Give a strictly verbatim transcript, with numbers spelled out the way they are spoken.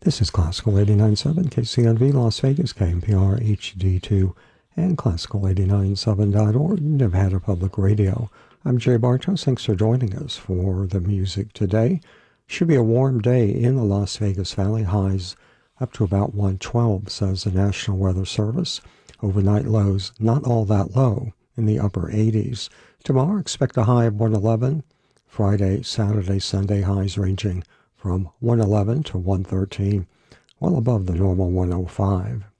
This is Classical eighty-nine point seven K C N V Las Vegas, K N P R H D two, and Classical eighty-nine point seven dot org, Nevada Public Radio. I'm Jay Bartos. Thanks for joining us for the music today. Should be a warm day in the Las Vegas Valley. Highs up to about one twelve, says the National Weather Service. Overnight lows not all that low, in the upper eighties. Tomorrow, expect a high of one eleven. Friday, Saturday, Sunday highs ranging from one eleven to one thirteen, well above the normal one oh five.